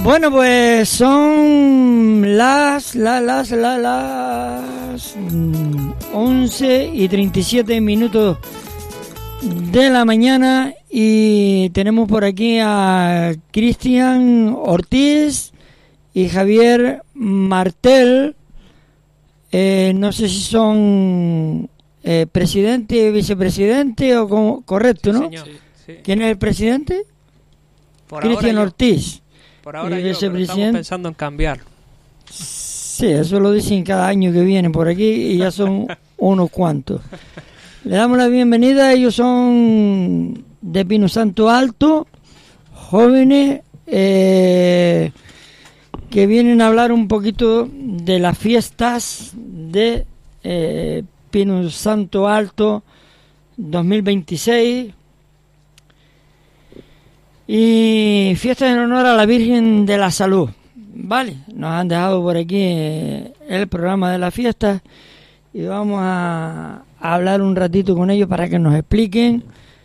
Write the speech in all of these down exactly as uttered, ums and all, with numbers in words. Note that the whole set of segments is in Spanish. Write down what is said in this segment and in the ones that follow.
Bueno, pues son las, las, las, las, las once y treinta y siete minutos de la mañana y tenemos por aquí a Cristian Ortiz y Javier Martel. Eh, no sé si son eh, presidente, vicepresidente o como, correcto, ¿no? Sí, sí. ¿Quién es el presidente? Por Cristian ahora Ortiz. Por ahora y yo, pero estamos pensando en cambiar. Sí, eso lo dicen cada año que vienen por aquí y ya son unos cuantos. Le damos la bienvenida. Ellos son de Pino Santo Alto, jóvenes eh, que vienen a hablar un poquito de las fiestas de eh, Pino Santo Alto dos mil veintiséis y fiestas en honor a la Virgen de la Salud. Vale, nos han dejado por aquí eh, el programa de la fiesta y vamos a, a hablar un ratito con ellos para que nos expliquen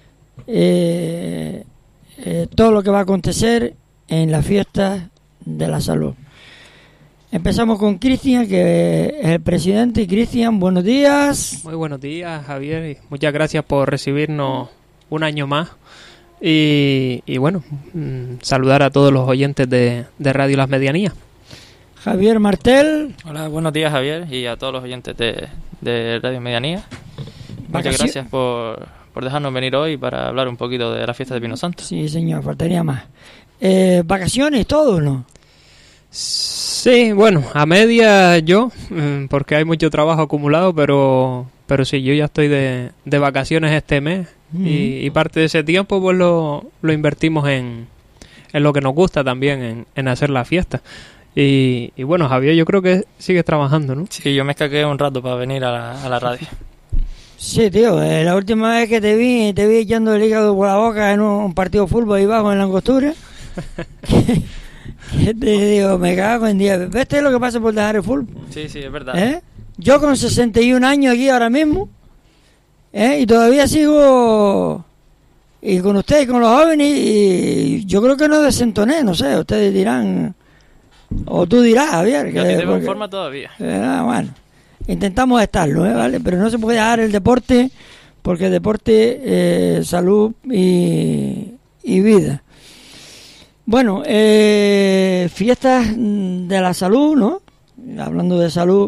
eh, eh, todo lo que va a acontecer en la fiesta de la salud. Empezamos con Cristian, que es el presidente. Cristian, buenos días. Muy buenos días, Javier, y muchas gracias por recibirnos un año más. Y, y bueno, mmm, saludar a todos los oyentes de, de Radio Las Medianías. Javier Martel. Hola, buenos días, Javier, y a todos los oyentes de, de Radio Medianías. Muchas Vacaci- gracias por, por dejarnos venir hoy para hablar un poquito de la fiesta de Pino Santo. Sí, señor, faltaría más. Eh, ¿Vacaciones, todo, no? Sí, bueno, a media yo, porque hay mucho trabajo acumulado, pero pero sí, yo ya estoy de, de vacaciones este mes. Mm. Y, y parte de ese tiempo pues lo, lo invertimos en, en lo que nos gusta también, en, en hacer la fiesta. Y, y bueno, Javier, yo creo que sigues trabajando, ¿no? Sí, yo me escaqué un rato para venir a la, a la radio. Sí, tío, eh, la última vez que te vi, te vi echando el hígado por la boca en un, un partido de fútbol ahí abajo en la Angostura. que, que te digo, me cago en día. ¿Ves lo que pasa por dejar el fútbol? Sí, sí, es verdad. ¿Eh? Yo con sesenta y un años aquí ahora mismo, ¿eh? Y todavía sigo y con ustedes, con los jóvenes, y yo creo que no desentoné, no sé, ustedes dirán, o tú dirás, Javier. Yo que, te veo porque, en forma todavía. Eh, bueno, intentamos estarlo, ¿eh? ¿Vale? Pero no se puede dejar el deporte, porque el deporte es eh, salud y, y vida. Bueno, eh, fiestas de la salud, ¿no? Hablando de salud,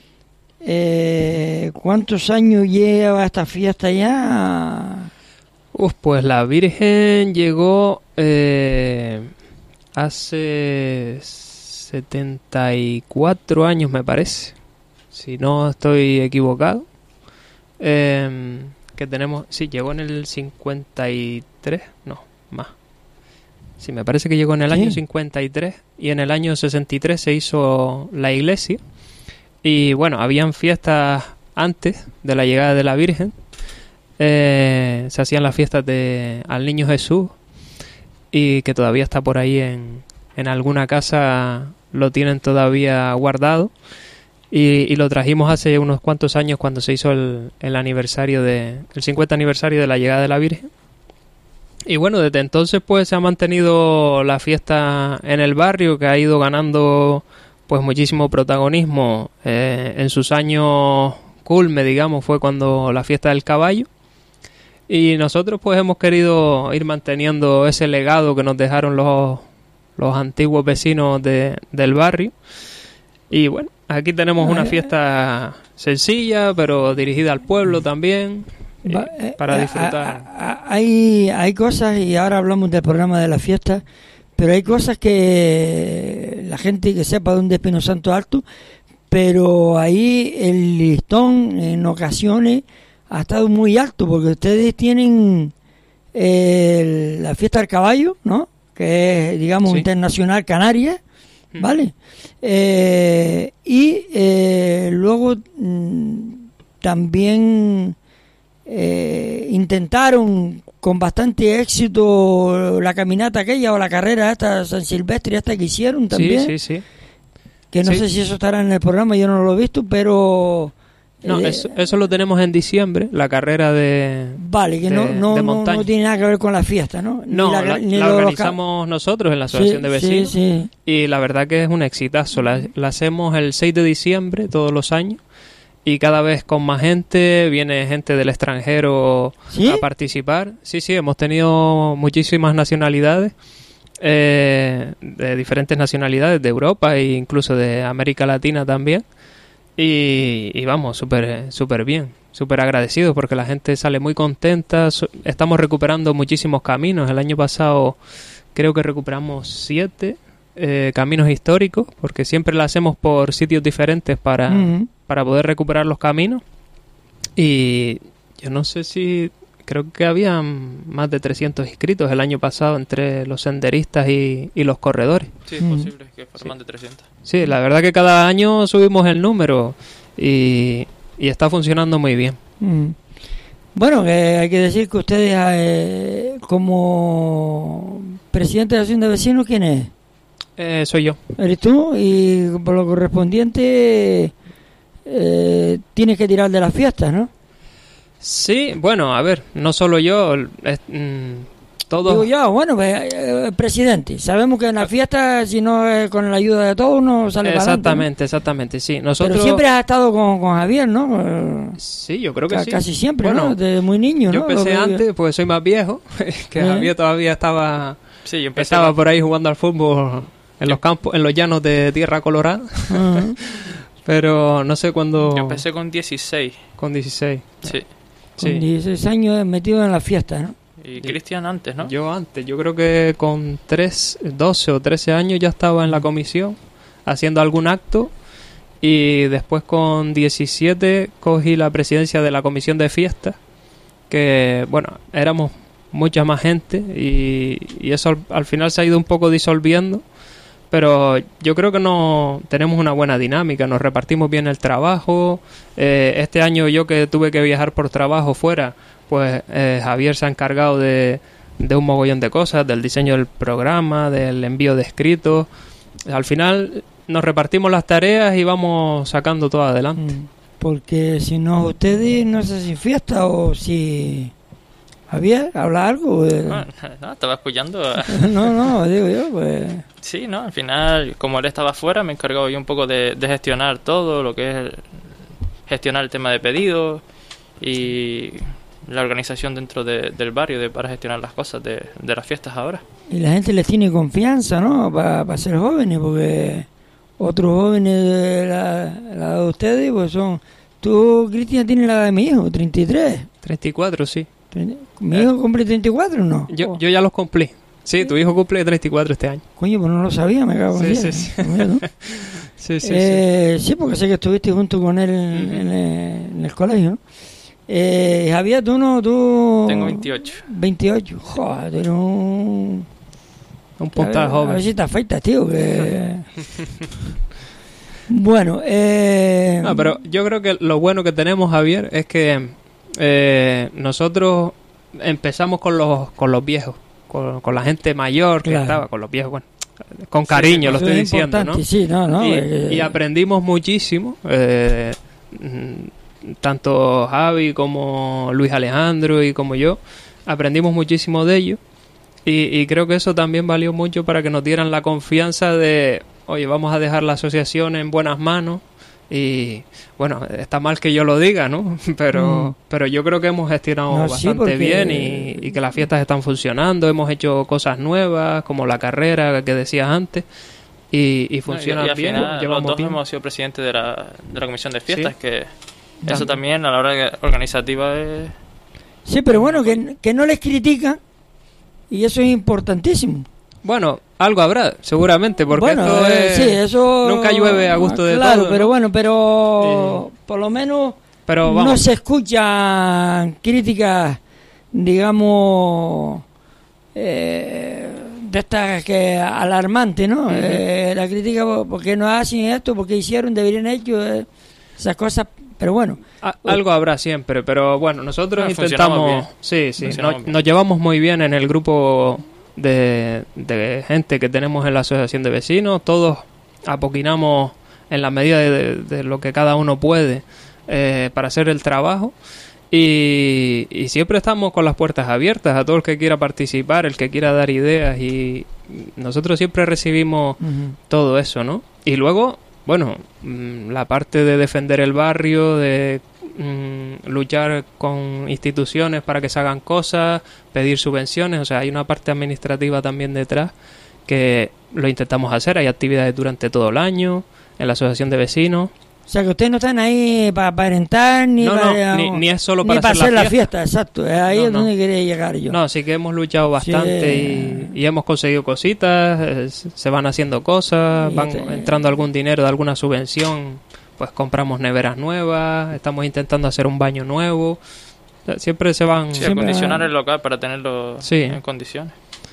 eh, ¿cuántos años lleva esta fiesta ya? Uf, pues la Virgen llegó eh, hace setenta y cuatro años, me parece, si no estoy equivocado. Eh, que tenemos, sí, llegó en el cincuenta y tres, no, más. Sí, me parece que llegó en el sí. año cincuenta y tres y en el año sesenta y tres se hizo la iglesia. Y bueno, habían fiestas antes de la llegada de la Virgen. Eh, se hacían las fiestas de al Niño Jesús y que todavía está por ahí en, en alguna casa, lo tienen todavía guardado. Y, y lo trajimos hace unos cuantos años cuando se hizo el, el aniversario de el cincuenta aniversario de la llegada de la Virgen. Y bueno, desde entonces pues se ha mantenido la fiesta en el barrio, que ha ido ganando pues muchísimo protagonismo. Eh, en sus años culme, digamos, fue cuando la fiesta del caballo. Y nosotros pues hemos querido ir manteniendo ese legado que nos dejaron los, los antiguos vecinos de, del barrio. Y bueno, aquí tenemos una fiesta sencilla, pero dirigida al pueblo también. Va, eh, para disfrutar. A, a, hay, hay cosas, y ahora hablamos del programa de la fiesta, pero hay cosas que la gente que sepa dónde es Pino Santo Alto, pero ahí el listón en ocasiones ha estado muy alto, porque ustedes tienen eh, la fiesta del caballo, ¿no? Que es, digamos, sí. internacional canaria, ¿vale? Eh, y eh, luego mmm, también Eh, intentaron con bastante éxito la caminata aquella o la carrera esta San Silvestre esta que hicieron también, sí, sí, sí. que no sí. sé si eso estará en el programa, yo no lo he visto, pero No, Eh, eso, eso lo tenemos en diciembre, la carrera de Vale, que de- no, no, de no, montaña. no tiene nada que ver con la fiesta, ¿no? Ni No, la, la, ni la lo de los organizamos nosotros en la ca- Asociación sí, de Vecinos. Sí, sí. Y la verdad que es un exitazo. La, la hacemos el seis de diciembre todos los años. Y cada vez con más gente, viene gente del extranjero ¿Sí? a participar. Sí, sí, hemos tenido muchísimas nacionalidades, eh, de diferentes nacionalidades, de Europa e incluso de América Latina también. Y, y vamos, súper súper bien, súper agradecidos porque la gente sale muy contenta. So- Estamos recuperando muchísimos caminos. El año pasado creo que recuperamos siete eh, caminos históricos, porque siempre lo hacemos por sitios diferentes para, Ujú. para poder recuperar los caminos. Y yo no sé si... Creo que había más de trescientos inscritos el año pasado entre los senderistas y, y los corredores. Sí, es Mm. posible que fueran Sí. más de trescientos. Sí, la verdad que cada año subimos el número y, y está funcionando muy bien. Mm. Bueno, que hay que decir que ustedes, eh, como presidente de la Asociación de Vecinos, ¿quién es? Eh, soy yo. Eres tú, y por lo correspondiente eh, tienes que tirar de las fiestas, ¿no? Sí, bueno, a ver, no solo yo, es- mm, todos... Digo yo, bueno, pues, eh, presidente, sabemos que en las fiestas, si no es con la ayuda de todos, no sale para adelante, ¿no? Exactamente, exactamente, sí. Nosotros... Pero siempre has estado con, con Javier, ¿no? Eh, Sí, yo creo que ca- sí. Casi siempre, Bueno, ¿no? Desde muy niño, yo ¿no? empecé Lo que- antes, porque soy más viejo, que ¿Eh? Javier todavía estaba, Sí, yo empecé, estaba con- por ahí jugando al fútbol en los campos, en los llanos de Tierra Colorada, Ajá. pero no sé cuándo... yo empecé con dieciséis. Con dieciséis. Sí. Sí. Con dieciséis años metido en la fiesta, ¿no? Y Cristian antes, ¿no? Yo antes, yo creo que con tres, doce o trece años ya estaba en la comisión haciendo algún acto, y después con diecisiete cogí la presidencia de la comisión de fiestas, que bueno, éramos mucha más gente y, y eso al, al final se ha ido un poco disolviendo, pero yo creo que no tenemos una buena dinámica, nos repartimos bien el trabajo. Eh, este año yo que tuve que viajar por trabajo fuera, pues eh, Javier se ha encargado de, de un mogollón de cosas, del diseño del programa, del envío de escritos. Al final nos repartimos las tareas y vamos sacando todo adelante. Mm. Porque si no ustedes, no sé si fiesta o si... Javier, ¿habla algo? Eh, Ah, no, estaba escuchando. no, no, digo yo, pues... Sí, ¿no? Al final, como él estaba afuera, me he encargado yo un poco de, de gestionar todo, lo que es el- gestionar el tema de pedidos y la organización dentro de- del barrio de, para gestionar las cosas de, de las fiestas ahora. Y la gente les tiene confianza, ¿no? Para ser jóvenes, porque otros jóvenes de la, la edad de ustedes, pues son... Tú, Cristian, tienes la edad de mi hijo, treinta y tres. treinta y cuatro, sí. ¿Mi hijo cumple treinta y cuatro o no? Yo, Oh, yo ya los cumplí. Sí, tu hijo cumple treinta y cuatro este año. Coño, pues no lo sabía, me cago en Sí, diez. sí, sí. Mira tú. Sí, sí, Eh, sí, porque sé que estuviste junto con él en, Ujú. en el, en el colegio. Eh, Javier, tú no, tú... Tengo veintiocho. veintiocho. Joder, tú eres un... sí. Un A puntal ver, a ver joven. si te afeitas, tío, que... Bueno, eh... No, pero yo creo que lo bueno que tenemos, Javier, es que eh, nosotros empezamos con los con los viejos, con, con la gente mayor que Claro. estaba, con los viejos, bueno, con cariño, lo eso estoy es diciendo, ¿no? importante, sí, no, no, y, eh, y aprendimos muchísimo, eh, mm, tanto Javi como Luis Alejandro y como yo, aprendimos muchísimo de ellos, y, y creo que eso también valió mucho para que nos dieran la confianza de, oye, vamos a dejar la asociación en buenas manos. Y bueno, está mal que yo lo diga, ¿no? Pero, Mm. pero yo creo que hemos gestionado No, sí, bastante porque- bien y, y que las fiestas están funcionando. Hemos hecho cosas nuevas, como la carrera que decías antes, y, y funciona No, y- y al bien. final, los Llevamos dos tiempo. hemos sido presidentes de la, de la comisión de fiestas, Sí. que Ya. eso también a la hora de- organizativa es... Sí, pero bueno, que, que no les critican, y eso es importantísimo. Bueno, algo habrá, seguramente, porque bueno, esto eh, es... sí, eso... nunca llueve a gusto de claro, todo, pero ¿no? bueno, pero por lo menos Pero no vamos, se escuchan críticas, digamos, eh, de estas que alarmantes, ¿no? Ujú. Eh, la crítica, ¿por qué no hacen esto? ¿Por qué hicieron? Deberían hecho eh, esas cosas, pero bueno. a- algo habrá siempre, pero bueno, nosotros Ah, funcionamos intentamos... bien. Sí, sí, Funcionamos nos, bien. nos llevamos muy bien en el grupo de, de gente que tenemos en la asociación de vecinos. Todos apoquinamos en la medida de, de- de lo que cada uno puede, eh, para hacer el trabajo. Y, y siempre estamos con las puertas abiertas a todo el que quiera participar, el que quiera dar ideas, y nosotros siempre recibimos uh-huh. todo eso, ¿no? Y luego, bueno, la parte de defender el barrio, de mm, luchar con instituciones para que se hagan cosas, pedir subvenciones, o sea, hay una parte administrativa también detrás que lo intentamos hacer. Hay actividades durante todo el año en la asociación de vecinos. O sea, que ustedes no están ahí para aparentar, ni no, para... No, ni, ni es solo para, ni para hacer, hacer la, la fiesta. fiesta, exacto. Ahí no, es donde no. quería llegar yo. No, sí que hemos luchado bastante sí. y, y hemos conseguido cositas, eh, se van haciendo cosas, y van te... entrando algún dinero de alguna subvención, pues compramos neveras nuevas, estamos intentando hacer un baño nuevo. Siempre se van... Sí, acondicionar el local para tenerlo sí. en condiciones.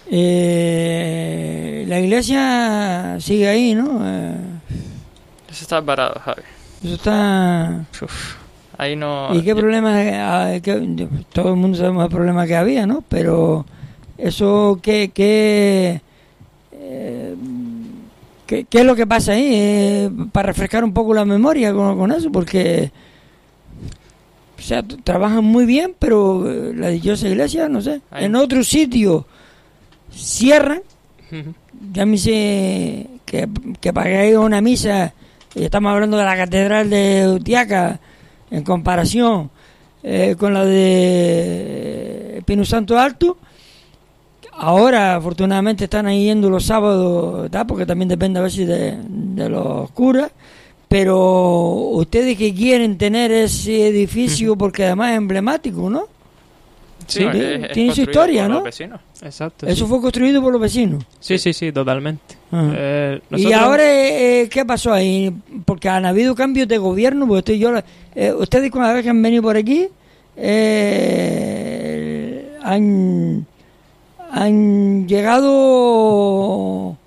Eh, la iglesia sigue ahí, ¿no? Eh... Eso está parado, Javi. Eso está... Uf, ahí no... ¿Y qué problema? Que, todo el mundo sabemos el problema que había, ¿no? Pero eso, ¿qué, qué, eh, qué, qué es lo que pasa ahí? Eh, para refrescar un poco la memoria con, con eso, porque... O sea, trabajan muy bien, pero la dichosa iglesia, no sé, ahí. En otro sitio cierran. Uh-huh. Ya me dice que, que para ir a una misa... Y estamos hablando de la catedral de Utiaca en comparación eh, con la de Espino Santo Alto. Ahora afortunadamente están ahí yendo los sábados, ¿tá? Porque también depende a veces de, de los curas, pero ustedes que quieren tener ese edificio porque además es emblemático, ¿no? Sí, sí, es, tiene su historia, ¿no? Exacto. Eso sí. fue construido por los vecinos. Sí, sí, sí, totalmente. Eh, nosotros... Y ahora, eh, ¿qué pasó ahí? Porque han habido cambios de gobierno. Porque estoy yo, eh, ustedes cada vez que han venido por aquí, eh, han, han llegado...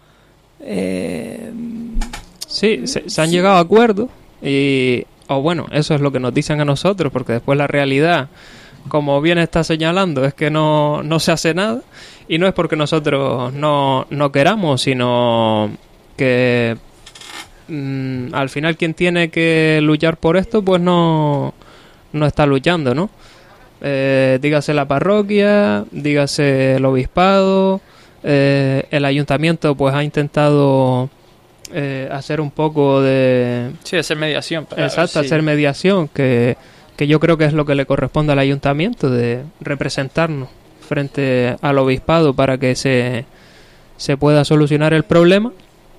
Eh, sí, se, se han llegado a acuerdos. Y, o bueno, eso es lo que nos dicen a nosotros, porque después la realidad... como bien está señalando, es que no, no se hace nada, y no es porque nosotros no, no queramos, sino que mmm, al final quien tiene que luchar por esto pues no, no está luchando, ¿no? Eh, dígase la parroquia, dígase el obispado, eh, el ayuntamiento pues ha intentado eh, hacer un poco de... Sí, hacer mediación. Para exacto, hacer mediación, que... que yo creo que es lo que le corresponde al ayuntamiento, de representarnos frente al obispado para que se, se pueda solucionar el problema.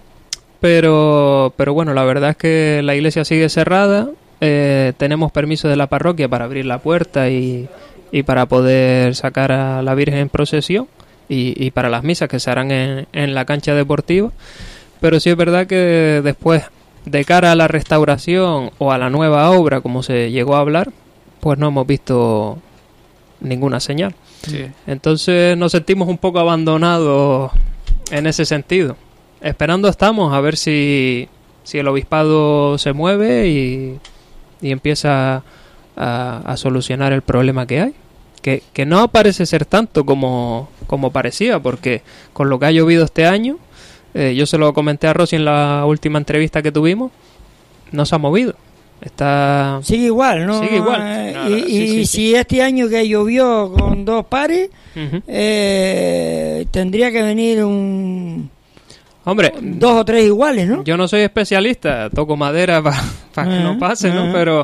Pero, pero bueno, la verdad es que la iglesia sigue cerrada, eh, tenemos permiso de la parroquia para abrir la puerta y, y para poder sacar a la Virgen en procesión y, y para las misas que se harán en, en la cancha deportiva. Pero sí es verdad que después... de cara a la restauración o a la nueva obra, como se llegó a hablar, pues no hemos visto ninguna señal. Sí. Entonces nos sentimos un poco abandonados en ese sentido. Esperando estamos a ver si, si el obispado se mueve y, y empieza a, a solucionar el problema que hay. Que, que no parece ser tanto como, como parecía, porque con lo que ha llovido este año... Eh, yo se lo comenté a Rosy en la última entrevista que tuvimos. No se ha movido. Está... Sigue igual, ¿no? Sigue igual. Eh, no, no, y sí, y sí, si sí. Este año que llovió con dos pares, uh-huh. eh, tendría que venir un... Hombre, dos o tres iguales, ¿no? Yo no soy especialista, toco madera para pa uh-huh. que no pase, ¿no? Uh-huh. Pero,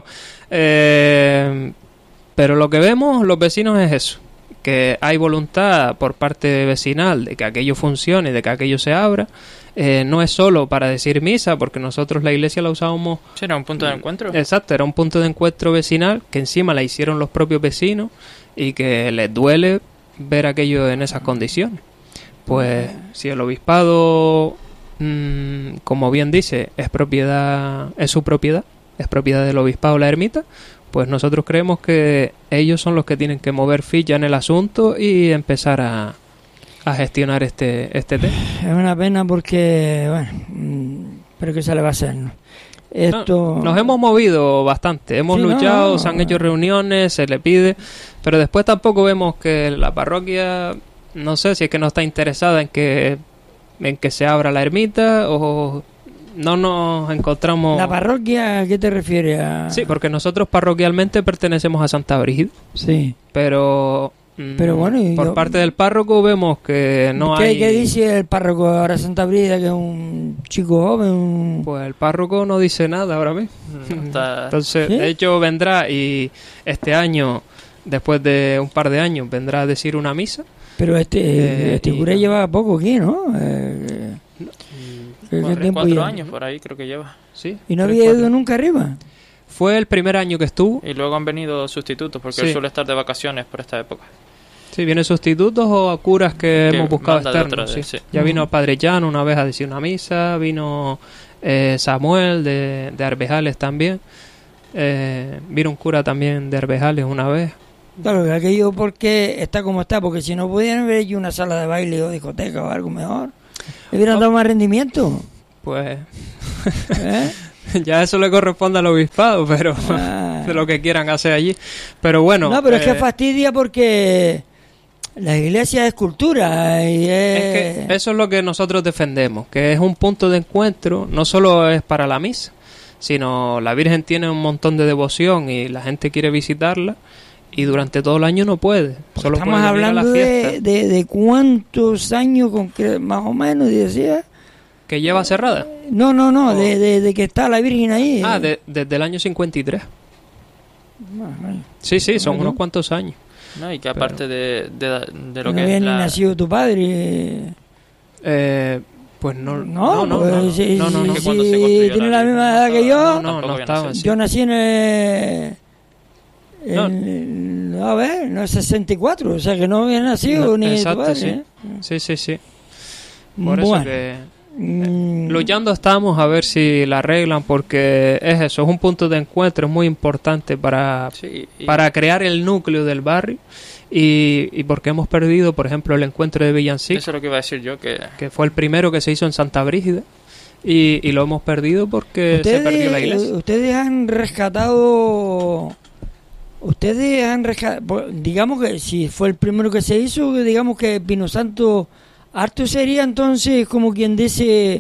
eh, pero lo que vemos los vecinos es eso. Que hay voluntad por parte vecinal de que aquello funcione, de que aquello se abra. Eh, no es solo para decir misa, porque nosotros la iglesia la usábamos... Sí, era un punto de encuentro. Exacto, era un punto de encuentro vecinal que encima la hicieron los propios vecinos y que les duele ver aquello en esas condiciones. Pues si el obispado, mmm, como bien dice, es propiedad, es su propiedad, es propiedad del obispado la ermita, pues nosotros creemos que ellos son los que tienen que mover ficha en el asunto y empezar a, a gestionar este este tema. Es una pena porque, bueno, pero ¿qué se le va a hacer, no? Esto... No, nos hemos movido bastante, hemos sí, luchado, no, se han hecho reuniones, se le pide, pero después tampoco vemos que la parroquia, no sé si es que no está interesada en que, en que se abra la ermita o... no nos encontramos... ¿La parroquia a qué te refieres? A... Sí, porque nosotros parroquialmente pertenecemos a Santa Brígida. Sí. Pero... Pero bueno, y por yo- parte del párroco vemos que no ¿Qué, hay... ¿Qué dice el párroco ahora de Santa Brígida, que es un chico joven? Un... Pues el párroco no dice nada ahora mismo. Está- Entonces, ¿Sí? de hecho, vendrá y este año, después de un par de años, vendrá a decir una misa. Pero este, Eh, este y- cura lleva poco aquí, ¿no? Eh, ¿qué- qué cuatro, tiempo cuatro lleva? años por ahí creo que lleva. Sí. ¿Y no tres, había cuatro. ido nunca arriba? Fue el primer año que estuvo. Y luego han venido sustitutos, porque Sí. él suele estar de vacaciones por esta época. Sí, vienen sustitutos o a curas que, Que hemos buscado manda de externos. otra Sí. vez, sí. Ya vino Ujú. el Padre Llano una vez a decir una misa, vino eh, Samuel de, de Arbejales también. Eh, vino un cura también de Arbejales una vez. Claro, que aquello porque está como está, porque si no pudieran haber hecho una sala de baile o discoteca o algo mejor, le hubieran dado más rendimiento. Pues ¿Eh? ya eso le corresponde al obispado, pero Ah. de lo que quieran hacer allí. Pero bueno, No, pero es eh, que fastidia porque la iglesia es cultura y es... es que eso es lo que nosotros defendemos, que es un punto de encuentro, no solo es para la misa, sino la Virgen tiene un montón de devoción y la gente quiere visitarla y durante todo el año no puede. Solo Estamos puede venir a la hablando fiesta, de, de, de cuántos años concre- más o menos, decía. que lleva cerrada. No, no, no, Oh. de, de, de que está la Virgen ahí. Ah, de- desde el año cincuenta y tres. Ah, vale. Sí, sí, son Bueno. unos cuantos años. ¿No? Y que aparte de, de, de lo No que había es ni la... nacido tu padre. Eh, pues no, No, no, no, pues, no, no, si, no, no, si- no. Que si cuando se construyó tiene la la Virgen misma no edad que estaba- yo, No, no, tampoco no había estaba. nacido. sí. yo nací en el... No. en- a ver, no, sesenta y cuatro, o sea que no había nacido No, ni tu exacto, padre. sí. ¿eh? Sí, sí, sí. Por eso Bueno, que mm, luchando estamos a ver si la arreglan, porque es eso, es un punto de encuentro muy importante para, Sí, y- para crear el núcleo del barrio y, y porque hemos perdido, por ejemplo, el encuentro de Villancic, Eso es lo que iba a decir yo, que que fue el primero que se hizo en Santa Brígida y, y lo hemos perdido porque se perdió la iglesia. ustedes han rescatado... Ustedes han rescatado... Digamos que si fue el primero que se hizo, digamos que Pino Santo... Harto sería entonces como quien dice...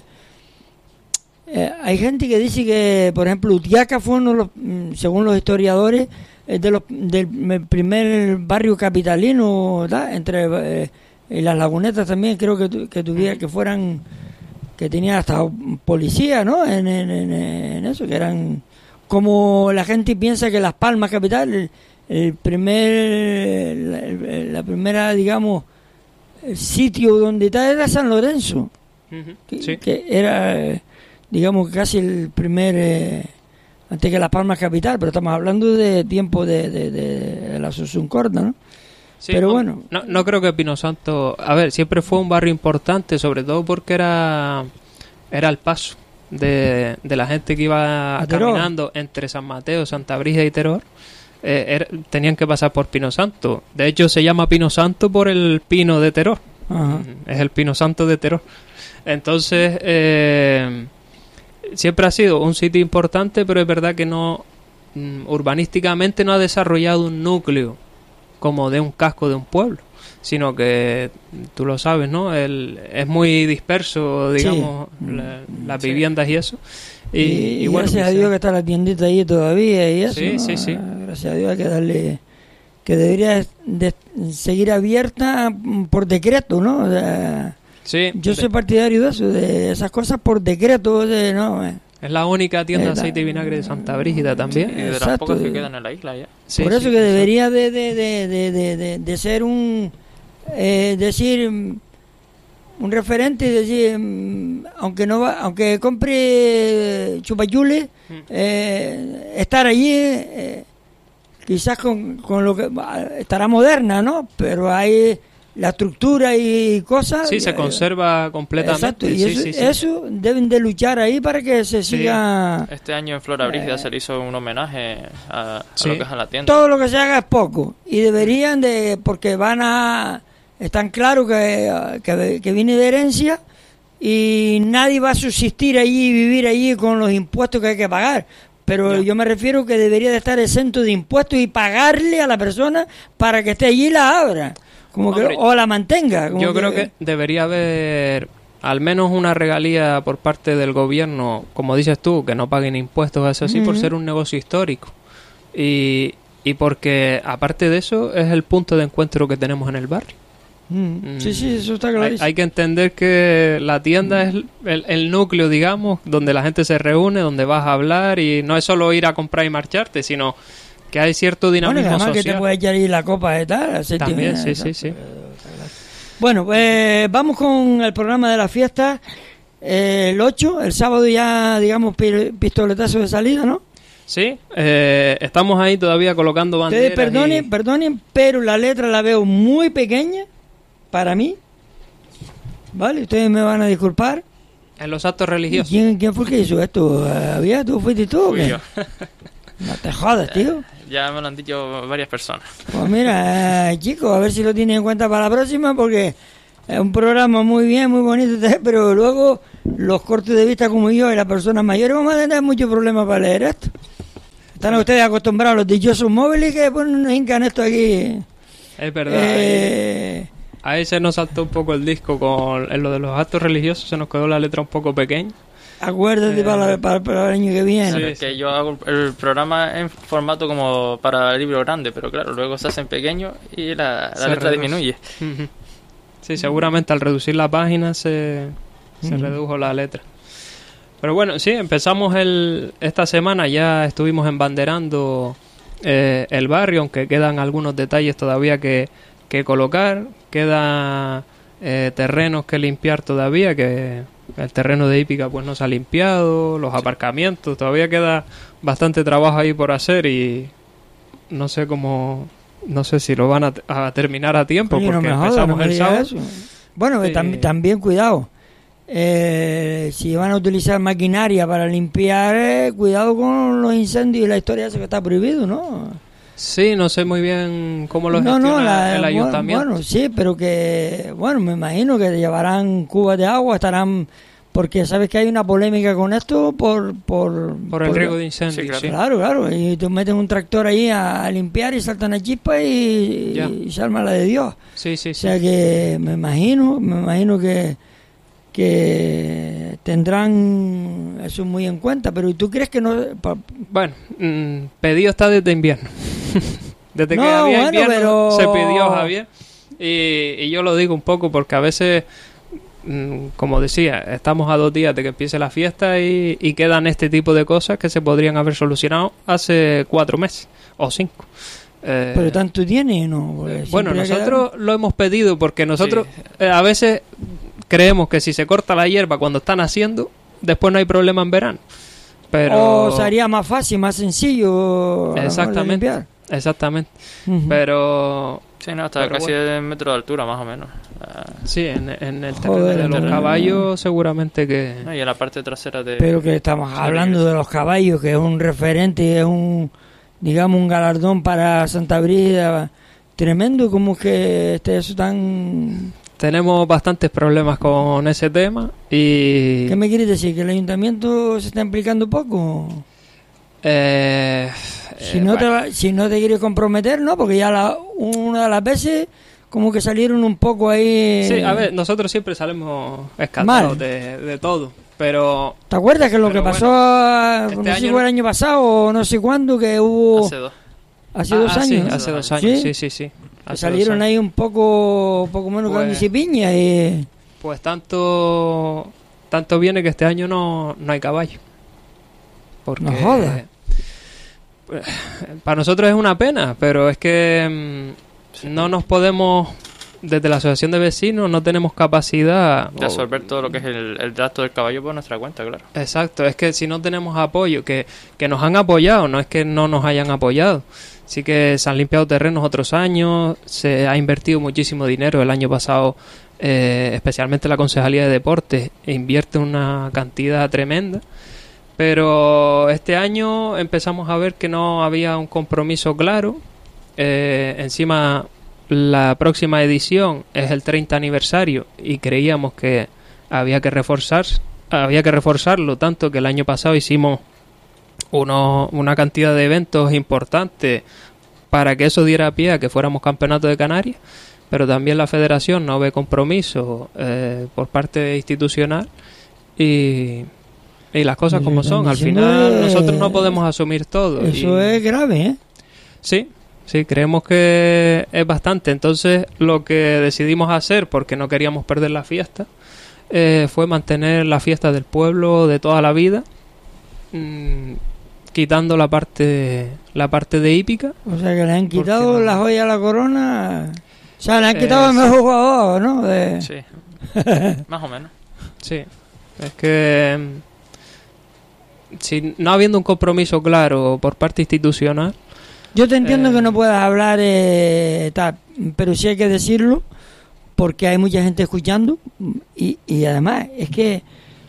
eh, hay gente que dice que, por ejemplo, Utiaca fue uno de los, mm, según los historiadores, es de los, del primer barrio capitalino, ¿verdad? Entre eh, y las lagunetas también creo que, tu- que tuviera que fueran, que tenían hasta policía, ¿no? En, en, en, en eso, que eran como la gente piensa que Las Palmas capital, el, el primer, la, el- la primera, digamos, el sitio donde está era San Lorenzo, Ujú, que, sí. que era, eh, digamos, casi el primer, eh, antes que Las Palmas capital, pero estamos hablando de tiempo de, de, de la Asunción Corta, ¿no? Sí, pero no, bueno. no, no creo que Pino Santo, a ver, siempre fue un barrio importante, sobre todo porque era era el paso de, de la gente que iba A Teror. caminando entre San Mateo, Santa Brígida y Teror. Eh, era- tenían que pasar por Pino Santo. De hecho, se llama Pino Santo por el pino de Teror. Ajá. Es el Pino Santo de Teror. Entonces, eh, siempre ha sido un sitio importante, pero es verdad que no mm, urbanísticamente no ha desarrollado un núcleo como de un casco de un pueblo, sino que tú lo sabes, ¿no? El, es muy disperso, digamos, Sí. la- las Sí. viviendas y eso. Y, Y, y y bueno, gracias a quizá- Dios que está la tiendita ahí todavía y eso. Sí, ¿no? sí, sí. Gracias a Dios hay que darle, que debería de- seguir abierta mm, por decreto, ¿no? O sea, sí, yo de- soy partidario de eso, de esas cosas por decreto, de, ¿no? Eh, es la única tienda de Es la- aceite y vinagre de Santa Brígida también. y de las Exacto. pocas que quedan en la isla ya. Sí, por eso sí, que exacto. debería de, de, de, de, de, de- de ser un, eh, decir, mm, un referente, decir, mm, aunque no va, aunque compre chupayules, Mm. eh, estar allí, eh, quizás con, con lo que estará moderna, ¿no? Pero hay la estructura y cosas. Sí, se eh, conserva completamente. Exacto, y sí, eso, sí, sí. eso deben de luchar ahí para que se Sí. siga. Este año en Flora Brígida Eh. se le hizo un homenaje a, a Sí. lo que es a la tienda. Todo lo que se haga es poco y deberían de, porque van a, están claros que, que, que viene de herencia y nadie va a subsistir allí y vivir allí con los impuestos que hay que pagar. Pero Ya. yo me refiero que debería de estar exento de impuestos y pagarle a la persona para que esté allí y la abra, como Hombre, que o la mantenga. Como Yo creo que debería haber al menos una regalía por parte del gobierno, como dices tú, que no paguen impuestos, eso sí, uh-huh. por ser un negocio histórico. Y, y porque, aparte de eso, es el punto de encuentro que tenemos en el barrio. Mm. Sí, sí, eso está clarísimo. Hay, hay que entender que la tienda mm. es el, el núcleo, digamos, donde la gente se reúne, donde vas a hablar, y no es solo ir a comprar y marcharte, sino que hay cierto dinamismo bueno, además social. Que te puedes echar ahí la copa y tal. También, sí, sí, sí. Bueno, pues vamos con el programa de la fiesta. Eh, el ocho, el sábado ya, digamos, pistoletazo de salida, ¿no? Sí, eh, estamos ahí todavía colocando banderas. Ustedes perdonen, y... perdonen, pero la letra la veo muy pequeña para mí. Vale, ustedes me van a disculpar. En los actos religiosos. ¿Quién, quién fue el que hizo esto? ¿Había? ¿Tú fuiste tú o qué? Yo. No te jodas, tío. Ya me lo han dicho varias personas. Pues mira, eh, chicos, a ver si lo tienen en cuenta para la próxima, porque es un programa muy bien, muy bonito, pero luego los cortes de vista como yo y las personas mayores vamos a tener muchos problemas para leer esto. Están ustedes acostumbrados a los dichosos móviles que pues, nos hincan esto aquí. Es verdad. Eh... Ahí se nos saltó un poco el disco con en lo de los actos religiosos, se nos quedó la letra un poco pequeña. Acuérdate eh, para, para, para el año que viene. Sí, es que yo hago el programa en formato como para el libro grande, pero claro, luego se hacen pequeños y la, la letra reduce. Disminuye. Sí, seguramente al reducir la página se, se uh-huh. redujo la letra. Pero bueno, sí, empezamos el esta semana, ya estuvimos embanderando eh, el barrio, aunque quedan algunos detalles todavía que, que colocar, quedan eh, terrenos que limpiar todavía, que el terreno de hípica pues no se ha limpiado, los sí. aparcamientos, todavía queda bastante trabajo ahí por hacer y no sé cómo, no sé si lo van a, a terminar a tiempo. Oye, porque no me empezamos joda, no el sábado. Eso. Bueno, eh, tam- también cuidado. Eh, si van a utilizar maquinaria para limpiar, eh, cuidado con los incendios y la historia esa que está prohibido, ¿no? Sí, no sé muy bien cómo lo gestiona no, no, la, el ayuntamiento. Bueno, sí, pero que, bueno, me imagino que llevarán cubas de agua, estarán, porque sabes que hay una polémica con esto por... Por, por el por, riesgo de incendio, sí, claro. sí. Claro, claro, y tú metes un tractor ahí a, a limpiar y saltan a chispa y, y se arma la de Dios. Sí, sí, sí. O sea que me imagino, me imagino que... que tendrán eso muy en cuenta, pero ¿tú crees que no...? Pa... Bueno, mmm, pedido está desde invierno. Desde no, que había bueno, invierno pero... se pidió, Javier, y, y yo lo digo un poco porque a veces, mmm, como decía, estamos a dos días de que empiece la fiesta y, y quedan este tipo de cosas que se podrían haber solucionado hace cuatro meses o cinco. Eh, pero tanto tiene, ¿no? Bueno, nosotros quedado... lo hemos pedido porque nosotros sí. eh, a veces... creemos que si se corta la hierba cuando están haciendo, después no hay problema en verano. Pero o sería más fácil, más sencillo. Exactamente. Exactamente. Uh-huh. Pero sí, no, hasta pero casi bueno. de metro de altura, más o menos. Sí, en, en el terreno Joder, de los terreno. caballos, seguramente que. No, y en la parte trasera de. Pero que estamos hablando de los caballos, que es un referente, es un, digamos, un galardón para Santa Brígida tremendo. ¿Cómo es que esté eso tan.? Tenemos bastantes problemas con ese tema y... ¿Qué me quieres decir? ¿Que el ayuntamiento se está implicando poco? Eh, si, eh, no bueno. te, si no te quieres comprometer, ¿no? Porque ya la, una de las veces como que salieron un poco ahí... Sí, a ver, nosotros siempre salimos escaldados de, de todo, pero... ¿Te acuerdas que lo que pasó, bueno, este no sé año si fue el año pasado o no sé cuándo, que hubo... Hace dos. Hace ah, dos ah, años. Sí, hace dos años, sí, sí, sí. sí. Salieron ahí un poco poco menos pues, grandes y piña y... Pues tanto tanto viene que este año no, no hay caballo. Porque, no jodas. Pues, para nosotros es una pena, pero es que sí. no nos podemos... Desde la asociación de vecinos no tenemos capacidad... De absorber o, todo lo que es el, el gasto del caballo por nuestra cuenta, claro. Exacto, es que si no tenemos apoyo, que, que nos han apoyado, no es que no nos hayan apoyado. Sí que se han limpiado terrenos otros años, se ha invertido muchísimo dinero. El año pasado, eh, especialmente la Concejalía de Deportes, invierte una cantidad tremenda. Pero este año empezamos a ver que no había un compromiso claro. Eh, encima, la próxima edición es el treinta aniversario y creíamos que había que reforzar, había que reforzarlo tanto que el año pasado hicimos uno, una cantidad de eventos importantes para que eso diera pie a que fuéramos campeonato de Canarias, pero también la federación no ve compromiso eh, por parte institucional y, y las cosas como son. Al final es, nosotros no podemos asumir todo. Eso y, es grave, ¿eh? Sí, sí, creemos que es bastante. Entonces lo que decidimos hacer, porque no queríamos perder la fiesta, eh, fue mantener la fiesta del pueblo de toda la vida, mmm, quitando la parte la parte de hípica. O sea que le han quitado no? la joya a la corona. O sea, le han quitado eh, el sí. mejor jugador, ¿no? De... Sí, más o menos. Sí, es que si no habiendo un compromiso claro por parte institucional. Yo te entiendo eh, que no puedas hablar, eh, tal, pero sí hay que decirlo porque hay mucha gente escuchando y, y además es que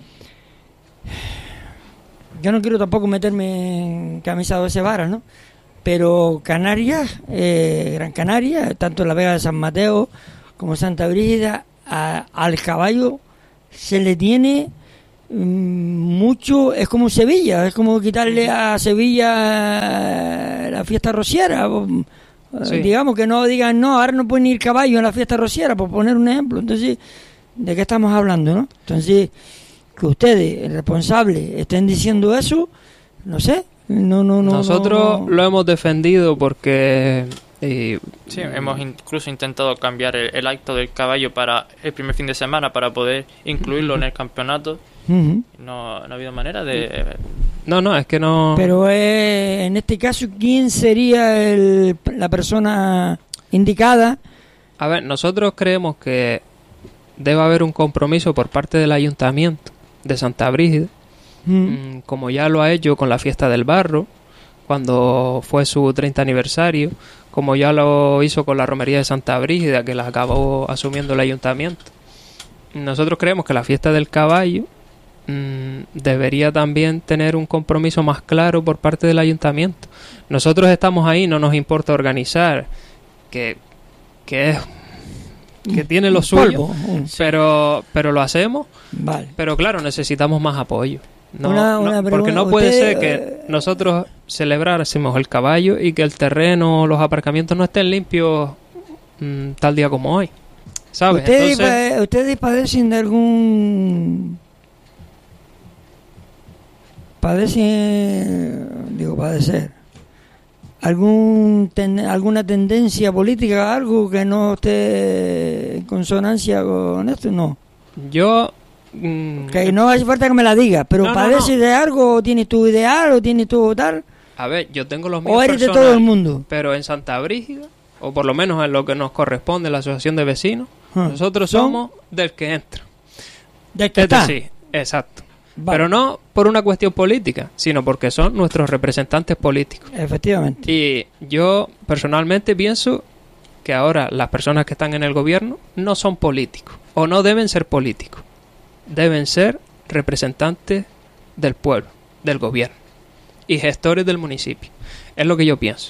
yo no quiero tampoco meterme en camisa de once varas, ¿no? Pero Canarias, eh, Gran Canaria, tanto la Vega de San Mateo como Santa Brígida, a, al caballo se le tiene mmm, mucho, es como Sevilla, es como quitarle a Sevilla la fiesta rociera. Sí. Digamos que no digan, no, ahora no pueden ir caballos en la fiesta rociera, por poner un ejemplo. Entonces, ¿de qué estamos hablando, no? Entonces, que ustedes, responsables, estén diciendo eso, no sé. No, no, no. Nosotros no, no. lo hemos defendido porque... Y, sí, hemos incluso intentado cambiar el, el acto del caballo para el primer fin de semana para poder incluirlo en el campeonato. Uh-huh. No, no ha habido manera de... No, no, es que no... Pero eh, en este caso, ¿quién sería el, la persona indicada? A ver, nosotros creemos que debe haber un compromiso por parte del Ayuntamiento de Santa Brígida, uh-huh. como ya lo ha hecho con la fiesta del barro, cuando fue su treinta aniversario, como ya lo hizo con la romería de Santa Brígida, que la acabó asumiendo el Ayuntamiento. Nosotros creemos que la fiesta del caballo mmm, debería también tener un compromiso más claro por parte del Ayuntamiento. Nosotros estamos ahí, no nos importa organizar, que, que es... que tiene lo suyo, pero pero lo hacemos. Vale. Pero claro, necesitamos más apoyo. No, una, una no, porque no puede ser que nosotros celebrásemos el caballo y que el terreno, los aparcamientos no estén limpios mmm, tal día como hoy, ¿sabes? ¿Ustedes, Entonces, pa- ¿Ustedes padecen de algún... padecen... digo, padecer... algún ten, alguna tendencia política, algo que no esté en consonancia con esto? No. Yo... Mmm, que no hace falta que me la digas, pero no, ¿padeces no, no. de algo? ¿O tienes tu ideal? ¿O tienes tu tal? A ver, yo tengo los míos ¿O eres de todo el mundo? Pero en Santa Brígida, o por lo menos en lo que nos corresponde la asociación de vecinos, ah, nosotros ¿son? somos del que entra. ¿Del que está? Sí, exacto. Vale. Pero no por una cuestión política, sino porque son nuestros representantes políticos. Efectivamente. Y yo personalmente pienso que ahora las personas que están en el gobierno no son políticos, o no deben ser políticos. Deben ser representantes del pueblo, del gobierno y gestores del municipio. Es lo que yo pienso.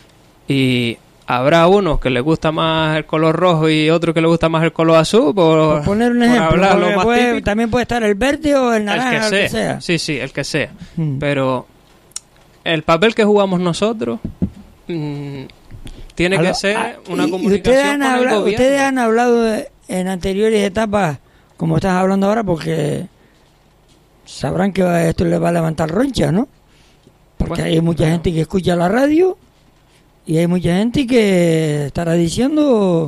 Y habrá unos que les gusta más el color rojo y otros que les gusta más el color azul. Por, por poner un por ejemplo, puede, también puede estar el verde o el naranja, el que, sea. el que sea. Sí, sí, el que sea. Hmm. Pero el papel que jugamos nosotros mmm, tiene Habla, que ser ah, una y, comunicación y con habla, el gobierno. Ustedes han hablado de, en anteriores etapas, como estás hablando ahora, porque sabrán que esto les va a levantar roncha, ¿no? Porque bueno, hay mucha claro. gente que escucha la radio y hay mucha gente que estará diciendo...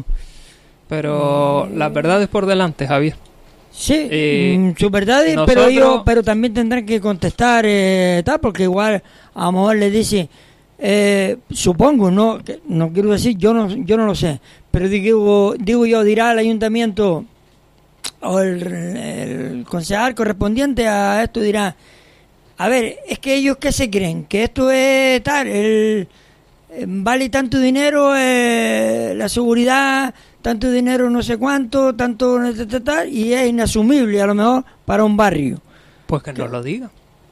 Pero mm, la verdad es por delante, Javier. Sí, eh, su verdad es, nosotros... pero ellos pero también tendrán que contestar, eh, tal, porque igual a lo mejor les dice... Eh, supongo, no que, no quiero decir, yo no yo no lo sé, pero digo, digo yo, dirá el ayuntamiento... o el, el concejal correspondiente a esto dirá, a ver, es que ellos ¿qué se creen? Que esto es tal, el, vale tanto dinero, eh, la seguridad, tanto dinero no sé cuánto, tanto tal, tal, y es inasumible a lo mejor para un barrio. Pues que nos lo diga.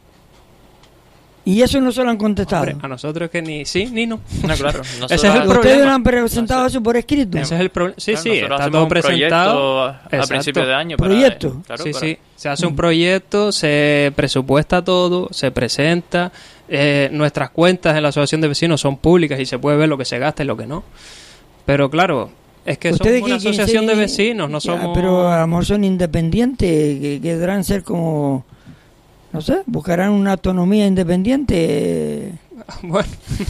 Y eso no se lo han contestado. Hombre, a nosotros que ni sí ni no. No, claro. Ese es el problema. Ustedes no han presentado no sé. eso por escrito. Ese es el problema. Sí, claro, sí, está todo un presentado a, a principio de año. ¿Proyecto? Para, claro, sí, para... sí. Se hace un proyecto, se presupuesta todo, se presenta. Eh, nuestras cuentas en la asociación de vecinos son públicas y se puede ver lo que se gasta y lo que no. Pero claro, Es que somos ¿Ustedes una qué quieren asociación ser? de vecinos, no Ya, somos... pero a lo mejor son independientes, que, que deberán ser como, no sé, buscarán una autonomía independiente. Bueno,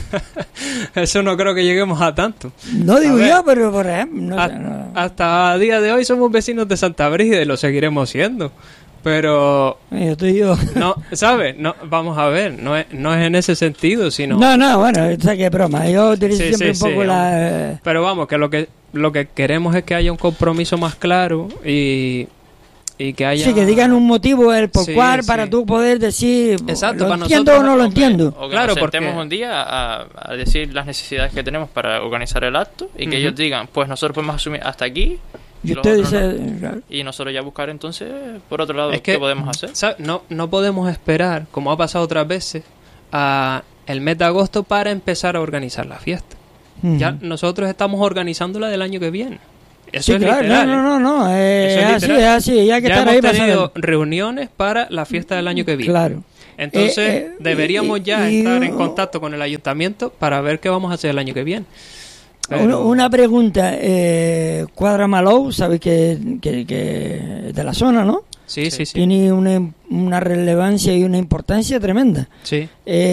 eso no creo que lleguemos a tanto. No digo A ver, yo, pero por ejemplo, no a- sé, no. hasta a día de hoy somos vecinos de Santa Brígida y lo seguiremos siendo. Pero, Yo estoy yo. no, ¿sabes? No, vamos a ver, no es, no es en ese sentido, sino... No, no, bueno, sé que es broma. Yo utilizo Sí, siempre sí, un poco sí, la... Pero vamos, que lo que lo que queremos es que haya un compromiso más claro y, y que haya... Sí, que digan un motivo el por Sí, cual sí. para tú poder decir, Exacto, ¿lo para entiendo nosotros- o no lo O que- entiendo? O que Claro, nos sentemos porque- un día a, a decir las necesidades que tenemos para organizar el acto y que Ujú. ellos digan, pues nosotros podemos asumir hasta aquí Y los usted otros no. dice... claro. Y nosotros ya buscar entonces, por otro lado, Es que, qué podemos hacer. ¿sabes? No, no podemos esperar, como ha pasado otras veces, a el mes de agosto para empezar a organizar la fiesta. Ujú. Ya nosotros estamos organizándola del año que viene. Eso Sí, es claro, literal. no, no, no, no, eh, Eso es es así, literal. es así, ya que Ya estar hemos ahí para tenido saber. reuniones para la fiesta del año que viene. Claro. Entonces Eh, eh, deberíamos y- ya y- estar en contacto con el ayuntamiento para ver qué vamos a hacer el año que viene. Pero- Una, una pregunta, eh, Cuadra Malou, sabes que, que, que es de la zona, ¿no? Sí, sí, sí. Tiene una, una relevancia y una importancia tremenda. Sí.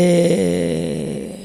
Eh,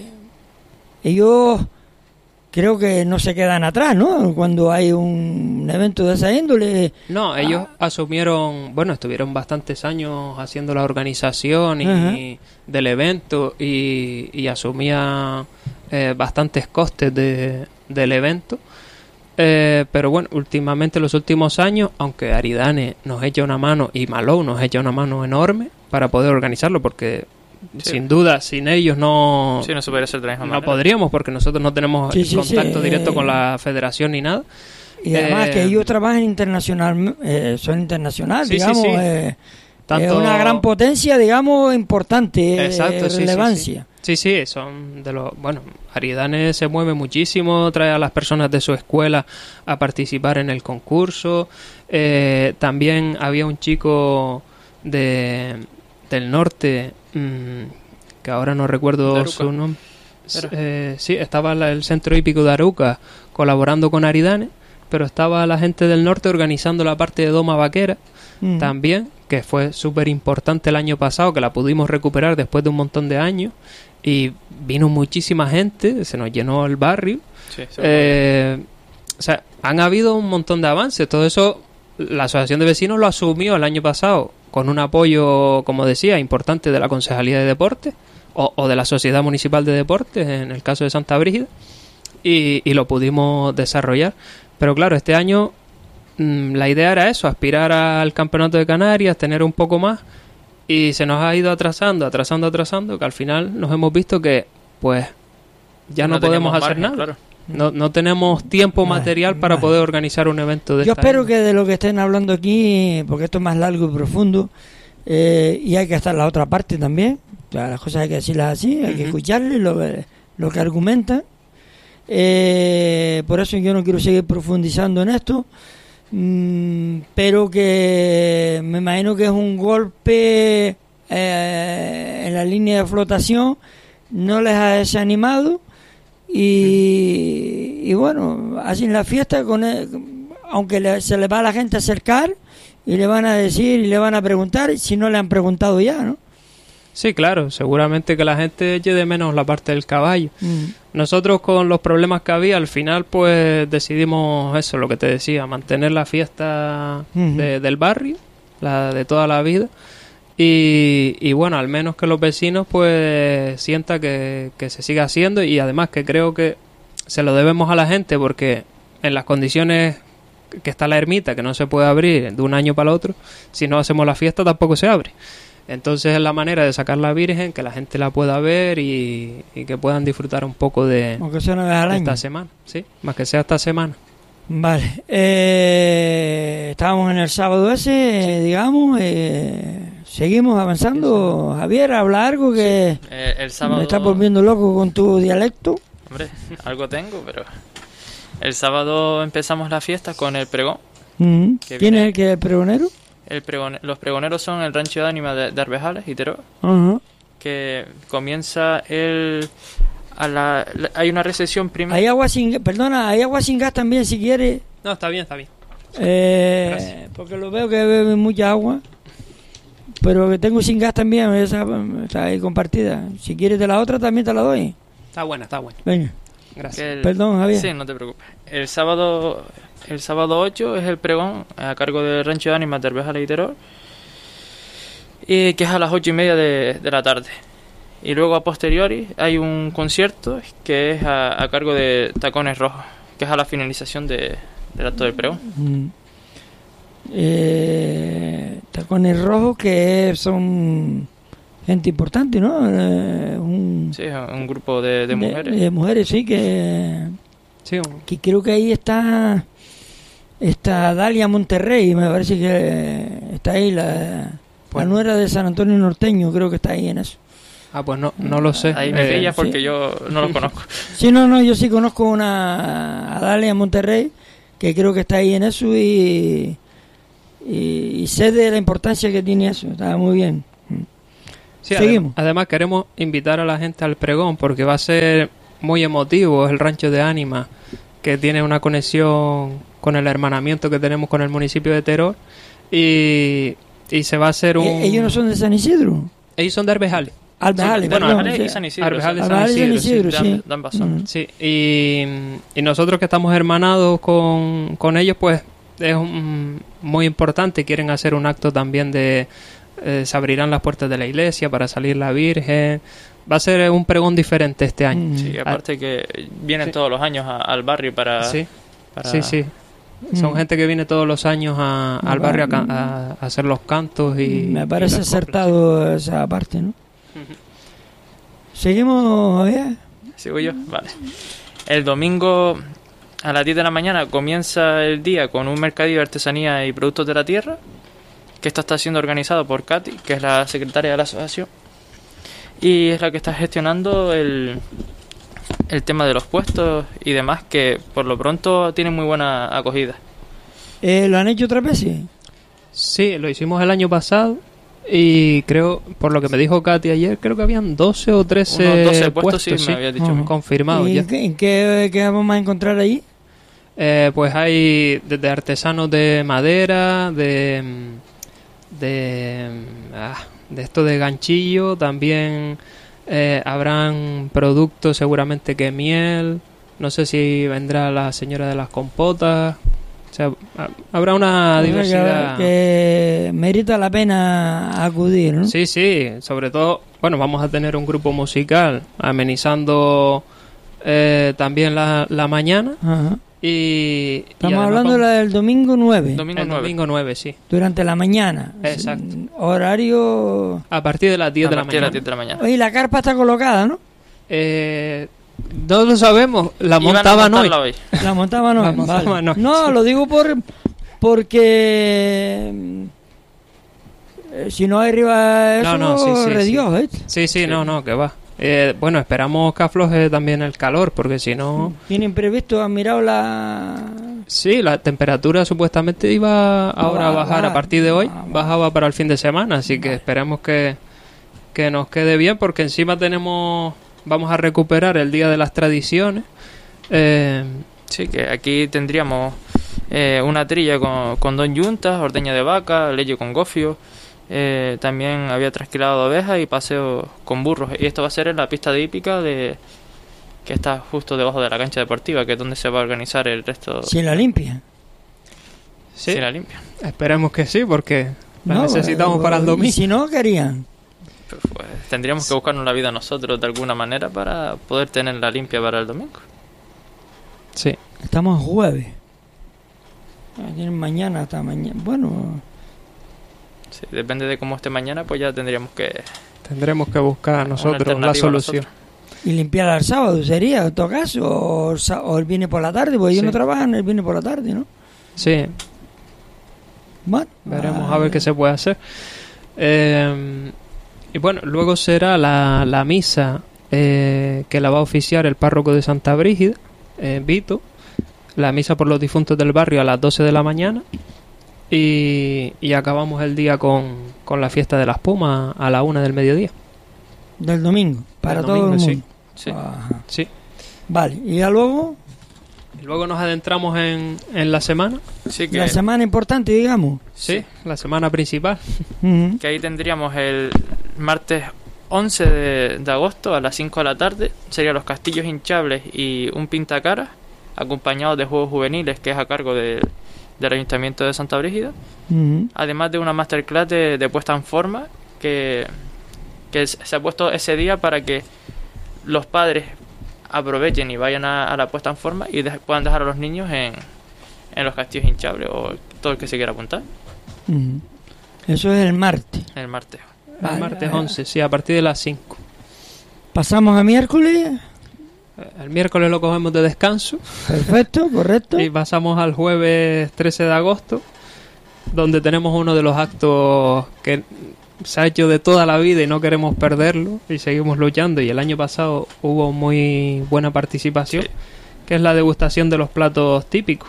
ellos creo que no se quedan atrás, ¿no? Cuando hay un evento de esa índole. No, ellos asumieron, bueno, estuvieron bastantes años haciendo la organización y Ajá. del evento y, y asumía eh, bastantes costes de, del evento. Eh, pero bueno, últimamente, los últimos años, aunque Aridane nos echa una mano y Malou nos echa una mano enorme para poder organizarlo, porque Sí. sin duda, sin ellos no, Sí, no se podría hacer de la misma no manera. podríamos, porque nosotros no tenemos Sí, sí, contacto sí, directo eh, con la federación ni nada. Y además Eh, que ellos trabajan internacional, eh, son internacionales, Sí, sí, digamos. sí. eh, Tanto- Es una gran potencia, digamos, importante, eh, Exacto, sí, sí, relevancia. Sí, sí, son de los... Bueno, Aridane se mueve muchísimo, trae a las personas de su escuela a participar en el concurso. Eh, también había un chico de del norte, mmm, que ahora no De recuerdo Aruca. su nombre. Era. Eh, sí, estaba la- el Centro Hípico de Aruca colaborando con Aridane, pero estaba la gente del norte organizando la parte de Doma Vaquera Mm. también, que fue súper importante el año pasado, que la pudimos recuperar después de un montón de años, y vino muchísima gente, se nos llenó el barrio. Sí, sí. Eh, o sea, han habido un montón de avances, todo eso la Asociación de Vecinos lo asumió el año pasado con un apoyo, como decía, importante de la Concejalía de Deportes o, o de la Sociedad Municipal de Deportes, en el caso de Santa Brígida, y, y lo pudimos desarrollar. Pero claro, este año mm, la idea era eso, aspirar al Campeonato de Canarias, tener un poco más, y se nos ha ido atrasando, atrasando, atrasando, que al final nos hemos visto que pues ya no, podemos teníamos hacer margen, nada. claro. No, no tenemos tiempo Vale, material para vale. poder organizar un evento de Yo esta espero índole. que de lo que estén hablando aquí, porque esto es más largo y profundo, eh, y hay que estar la otra parte también, o sea, las cosas hay que decirlas así, hay que Ujú. escucharles lo, lo que argumentan. Eh, por eso yo no quiero seguir profundizando en esto, mm, pero que me imagino que es un golpe eh, en la línea de flotación, no les ha desanimado. Y, y bueno, hacen la fiesta con el- aunque le- se le va a la gente a acercar y le van a decir y le van a preguntar si no le han preguntado ya, ¿no? Sí, claro, seguramente que la gente eche de menos la parte del caballo. Mm. Nosotros, con los problemas que había, al final pues decidimos eso, lo que te decía, mantener la fiesta Ujú. de- del barrio, la de toda la vida. Y, y bueno, al menos que los vecinos pues sienta que, que se siga haciendo, y además que creo que se lo debemos a la gente, porque en las condiciones que está la ermita, que no se puede abrir de un año para el otro, si no hacemos la fiesta tampoco se abre. Entonces es la manera de sacar la Virgen, que la gente la pueda ver y, y que puedan disfrutar un poco de, Aunque sea una vez al de año. esta semana, sí, más que sea esta semana. Vale. Eh, estábamos en el sábado ese, eh, digamos. Eh, seguimos avanzando. Javier, habla algo que Eh, el sábado... me estás volviendo loco con tu dialecto. Hombre, algo tengo, pero... El sábado empezamos la fiesta con el pregón. Mm. Que ¿Quién viene- es el que es el pregonero? El pregone- Los pregoneros son el rancho de ánima de, de Arbejales y Teroa, Ajá. que comienza el a la, la- hay una recepción primero. Hay agua sin, perdona, hay agua sin gas también si quiere, No, está bien, está bien. eh, Gracias. porque lo veo que bebe mucha agua, pero que tengo sin gas también, esa está ahí compartida. Si quieres de la otra también te la doy. Está buena, está buena. Venga, Gracias. que el- perdón, Javier. Sí, no te preocupes. El sábado el sábado ocho es el pregón a cargo del Rancho de Ánimas de Herbejales y Teror, y que es a las ocho y media de, de la tarde. Y luego a posteriori hay un concierto que es a, a cargo de Tacones Rojos, que es a la finalización de, del acto del pregón. Mm. Eh, tacones rojos que son gente importante, ¿no? Eh, un, Sí, es un grupo de, de mujeres. de mujeres, sí, que, Sí, un- que creo que ahí está está Dalia Monterrey, me parece que está ahí la, Pues- la nuera de San Antonio Norteño, creo que está ahí en eso. Ah, pues no, no lo sé. Ahí me Eh, pillas porque sí. yo no los conozco. Sí, no, no, yo sí conozco una a Dalia Monterrey, que creo que está ahí en eso y, y, y sé de la importancia que tiene eso, está muy bien. Sí, Seguimos. adem- además queremos invitar a la gente al pregón porque va a ser muy emotivo. Es el Rancho de Ánimas, que tiene una conexión con el hermanamiento que tenemos con el municipio de Teror, y, y se va a hacer un... Eh, Ellos no son de San Isidro. Ellos son de Herbejales. Albejales, Bueno, perdón, Arbejales sí. y San Isidro. Arbejales y o sea, San Albejales y San Isidro, Isidro, sí. sí. Dan- dan bastante. Mm. Sí, y, y nosotros que estamos hermanados con, con ellos, pues es un- muy importante. Quieren hacer un acto también de... eh, se abrirán las puertas de la iglesia para salir la Virgen. Va a ser un pregón diferente este año. Mm. Sí, aparte que vienen Sí. todos los años a- al barrio para... Sí, para- sí, sí. Son Mm. gente que viene todos los años a- al barrio a, ca- a- a hacer los cantos y... Me parece y las coplas. acertado esa parte, ¿no? Seguimos, Javier. ¿Sigo yo? Vale. El domingo a las diez de la mañana comienza el día con un mercadillo de artesanía y productos de la tierra, que esto está siendo organizado por Katy, que es la secretaria de la asociación, y es la que está gestionando el, el tema de los puestos y demás, que por lo pronto tiene muy buena acogida. Eh, ¿Lo han hecho otras veces? Sí, lo hicimos el año pasado y creo, por lo que me dijo Katy ayer, creo que habían doce o trece Unos doce puestos, puestos, sí, me había dicho. Ajá. confirmados ¿Y ya. en qué, en qué- qué vamos a encontrar ahí? Eh, pues hay desde artesanos de madera, de mm, de mm, ah, de esto de ganchillo, también eh, habrán productos seguramente que miel, no sé si vendrá la señora de las compotas, o sea, ha- habrá una O sea, que- diversidad. que merita la pena acudir, ¿no? Sí, sí, sobre todo, bueno, vamos a tener un grupo musical amenizando eh, también la, la mañana. Ajá. Y, y Estamos además hablando de vamos- la del domingo nueve, Domingo el nueve. domingo nueve, sí. durante la mañana. Exacto. Mm, Horario... A partir de las diez A de la partir de las mañana. diez de la mañana. Oye, la carpa está colocada, ¿no? Eh, no lo sabemos, la Iban a montaban hoy. montarla hoy. La montaban hoy. La montaban vale. hoy. No, lo digo por porque mm, eh, si no hay arriba eso, No, no, sí, sí, re sí. Dios, ¿eh? Sí, sí, no, no, que va. Eh, bueno, esperamos que afloje también el calor, porque si no... Tienen previsto, han mirado la... Sí, la temperatura supuestamente iba ahora a va- bajar va- a partir de hoy, va- va. bajaba para el fin de semana, así que esperemos que, que nos quede bien, porque encima tenemos, vamos a recuperar el Día de las Tradiciones. Eh, Sí, que aquí tendríamos eh, una trilla con, con don yuntas, ordeña de vaca, leche con gofio. Eh, también había trasquilado de ovejas y paseo con burros. Y esto va a ser en la pista de hípica de, que está justo debajo de la cancha deportiva, que es donde se va a organizar el resto. Si la limpia. sí, Si la limpia. esperemos que sí, porque la No, necesitamos eh, para el y domingo. si no, ¿qué harían? Pues, pues, tendríamos que buscarnos la vida nosotros de alguna manera para poder tenerla limpia para el domingo. Sí. Estamos a jueves. Ah, tienen mañana hasta mañana. Bueno, Sí, depende de cómo esté mañana, pues ya tendríamos que... Tendremos que buscar nosotros la alternativa a solución. nosotros. y limpiar al sábado sería, en todo caso, o, sa- o él viene por la tarde, porque ellos Sí. no trabajan, él viene por la tarde, ¿no? Sí, Bueno, veremos ah, a ver qué se puede hacer. Eh, y bueno, luego será la, la misa eh, que la va a oficiar el párroco de Santa Brígida, eh, Vito. La misa por los difuntos del barrio a las doce de la mañana. Y, y acabamos el día con, con la fiesta de las Pumas a la una del mediodía. del domingo, para Del todo domingo, el sí. mundo. Sí. Ajá. Sí. Vale, y ya luego, Y luego nos adentramos en, en la semana. Sí, que, la semana importante, digamos. Sí, la semana principal. Ujú. que ahí tendríamos el martes once de, de agosto a las cinco de la tarde. Serían los castillos hinchables y un pintacaras, acompañados de juegos juveniles, que es a cargo de, del Ayuntamiento de Santa Brígida. Ujú. Además de una masterclass de, de puesta en forma que, que se ha puesto ese día para que los padres aprovechen y vayan a, a la puesta en forma y de- puedan dejar a los niños en, en los castillos hinchables o todo el que se quiera apuntar Ujú. Eso es el martes. el martes. Vale, el martes vale. once, sí, a partir de las cinco. Pasamos a miércoles. El miércoles lo cogemos de descanso Perfecto, correcto. y pasamos al jueves trece de agosto, donde tenemos uno de los actos que se ha hecho de toda la vida y no queremos perderlo y seguimos luchando, y el año pasado hubo muy buena participación, Sí. que es la degustación de los platos típicos,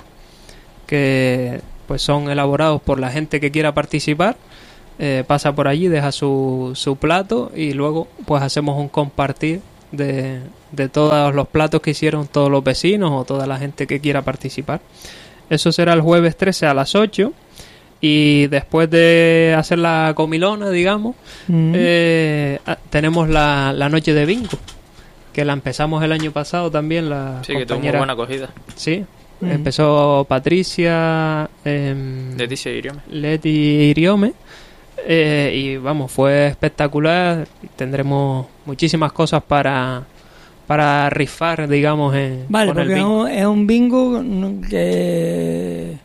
que pues son elaborados por la gente que quiera participar. Eh, pasa por allí, deja su, su plato y luego pues hacemos un compartir de, de todos los platos que hicieron todos los vecinos o toda la gente que quiera participar. Eso será el jueves trece a las ocho, y después de hacer la comilona, digamos, Ujú. eh, ah, tenemos la, la noche de bingo, que la empezamos el año pasado también, la Sí, que tuvo muy compañera. buena acogida. Sí, Ujú. empezó Patricia, em, Leticia y Iriome. Leti Iriome, eh, y vamos, fue espectacular. Tendremos muchísimas cosas para para rifar, digamos, en, Vale, con el porque es bingo. un, es un bingo mm, que,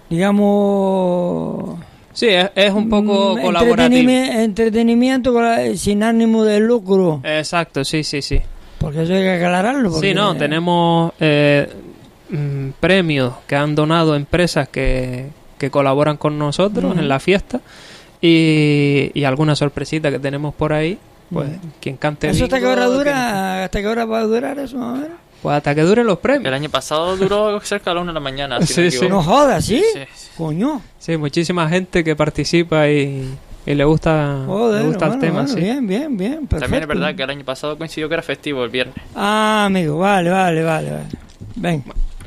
digamos, Sí, es, es un poco mm, colaborativo. entretenimi- entretenimiento con- sin ánimo de lucro. Exacto, sí, sí, sí. Porque eso hay que aclararlo. Porque, Sí, no, tenemos eh, mm, premios que han donado empresas que, que colaboran con nosotros Ujú. en la fiesta, y, y alguna sorpresita que tenemos por ahí. Pues Ujú. quien cante ¿Eso hasta qué bingo, hora quien- dura? ¿Hasta qué hora va a durar eso? A ver. Pues hasta que duren los premios. El año pasado duró cerca de la una de la mañana. Si Sí, no me sí. equivoco. No jodas, ¿sí? Sí, sí. Coño. Sí, muchísima gente que participa y, y le gusta, Joder, le gusta bueno, el tema, bueno, sí. bien, bien, bien. Perfecto. También es verdad que el año pasado coincidió que era festivo el viernes. Ah, amigo, vale, vale, vale. vale. Ven.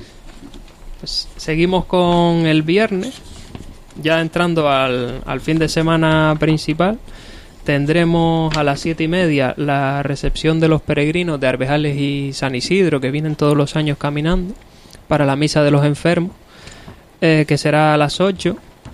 Pues seguimos con el viernes, ya entrando al, al fin de semana principal. Tendremos a las siete y media la recepción de los peregrinos de Arbejales y San Isidro, que vienen todos los años caminando para la misa de los enfermos, eh, que será a las ocho,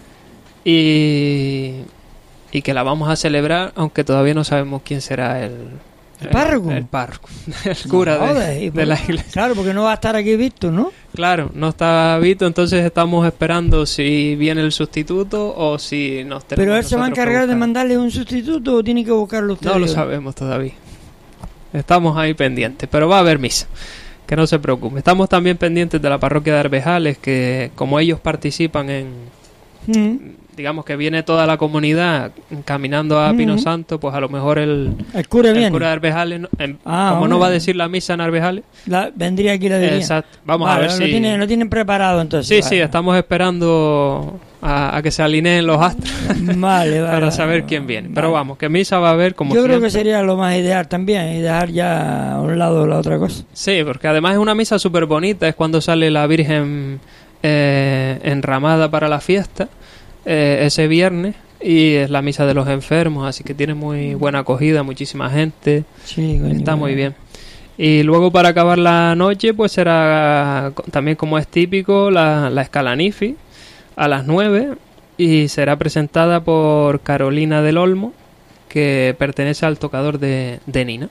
y, y que la vamos a celebrar, aunque todavía no sabemos quién será el, ¿El párroco? El, párroco, el cura No de- jodas, y de, por- la iglesia. Claro, porque no va a estar aquí visto, ¿no? Claro, no está Vito, entonces estamos esperando si viene el sustituto o si nos tenemos Pero él se va a nosotros que encargar de buscar. mandarle un sustituto o tiene que buscarlo usted. No lo sabemos todavía. Estamos ahí pendientes, pero va a haber misa. Que no se preocupe. Estamos también pendientes de la parroquia de Arbejales, que como ellos participan en, Mm. digamos que viene toda la comunidad caminando a Pino Ujú. Santo, pues a lo mejor el, El cura el viene. cura de Arbejales, no- en- Ah, como no hombre. va a decir la misa en Arbejales, La- vendría aquí la diría. exacto. Vamos Vale, a ver lo si... tienen, lo tienen preparado entonces. Sí, vale. sí, estamos esperando a, a que se alineen los astros Vale, vale. para vale, saber vale, quién viene. vale. Pero vamos, que misa va a haber como Yo creo que siempre. sería lo más ideal también y dejar ya a un lado la otra cosa. Sí, porque además es una misa súper bonita, es cuando sale la Virgen eh, enramada para la fiesta, eh, ese viernes, y es la misa de los enfermos, así que tiene muy buena acogida, muchísima gente, Sí, coño, está muy vale. bien. Y luego para acabar la noche, pues será co- también, como es típico, la, la Escalanifi a las nueve, y será presentada por Carolina del Olmo, que pertenece al tocador de, de Nina.